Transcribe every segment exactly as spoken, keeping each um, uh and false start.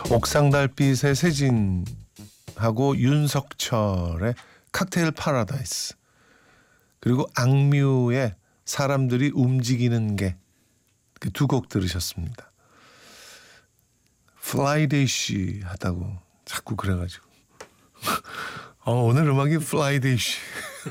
옥상 달빛의 세진하고 윤석철의 칵테일 파라다이스, 그리고 악뮤의 사람들이 움직이는 게, 그 두 곡 들으셨습니다. 플라이데이시 하다고 자꾸 그래가지고 어, 오늘 음악이 플라이데이시.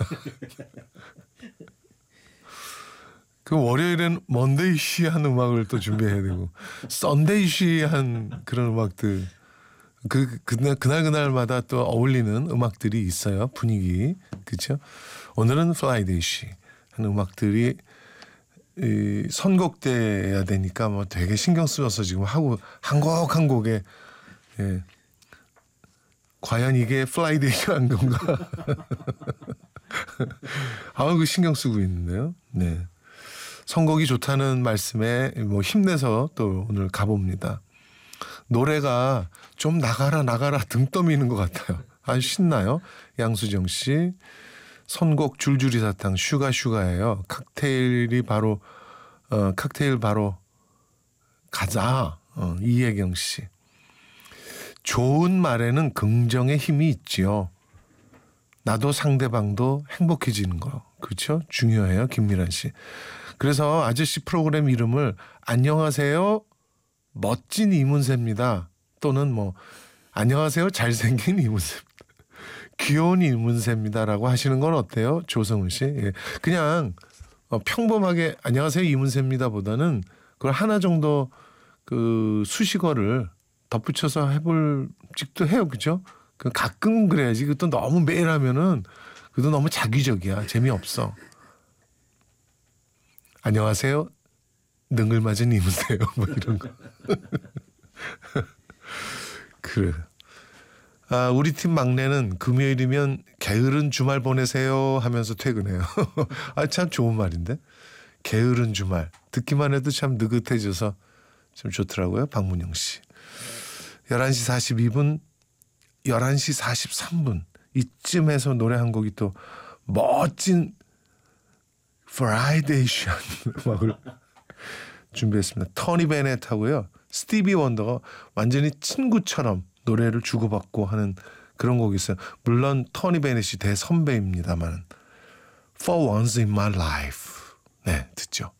그 월요일엔 먼데이시한 음악을 또 준비해야 되고 썬데이시한 그런 음악들, 그 그날 그날 그날마다 또 어울리는 음악들이 있어요. 분위기, 그렇죠? 오늘은 플라이데이시 하는 음악들이 이 선곡돼야 되니까 뭐 되게 신경 쓰여서 지금 하고 한 곡 한 곡에, 예. 과연 이게 플라이데이한 건가? 아우, 그 신경 쓰고 있는데요. 네. 선곡이 좋다는 말씀에 뭐 힘내서 또 오늘 가봅니다. 노래가 좀 나가라 나가라 등 떠미는 것 같아요. 아주 신나요. 양수정 씨 선곡 줄줄이 사탕 슈가 슈가예요. 칵테일이 바로 어, 칵테일 바로 가자. 어, 이혜경 씨. 좋은 말에는 긍정의 힘이 있지요. 나도 상대방도 행복해지는 거. 그렇죠? 중요해요. 김미란 씨. 그래서 아저씨 프로그램 이름을 안녕하세요 멋진 이문세입니다. 또는 뭐 안녕하세요 잘생긴 이문세입니다. 귀여운 이문세입니다라고 하시는 건 어때요? 조성은 씨. 예. 그냥 어, 평범하게 안녕하세요 이문세입니다 보다는 그걸 하나 정도 그 수식어를 덧붙여서 해볼 직도 해요. 그죠? 그 가끔 그래야지. 그것도 너무 매일 하면은 그것도 너무 자기적이야. 재미없어. 안녕하세요 능글맞은 이문세요. 뭐 이런 거. 그래. 아, 우리 팀 막내는 금요일이면 게으른 주말 보내세요 하면서 퇴근해요. 아, 참 좋은 말인데. 게으른 주말. 듣기만 해도 참 느긋해져서 좀 좋더라고요. 박문영 씨. 열한 시 사십이 분, 열한 시 사십삼 분 이쯤에서 노래 한 곡이 또 멋진 프라이데이션 음악을 준비했습니다. 토니 베넷하고요. 스티비 원더가 완전히 친구처럼 노래를 주고받고 하는 그런 곡이 있어요. 물론 토니 베넷이 대선배입니다만 For Once in My Life. 네, 듣죠.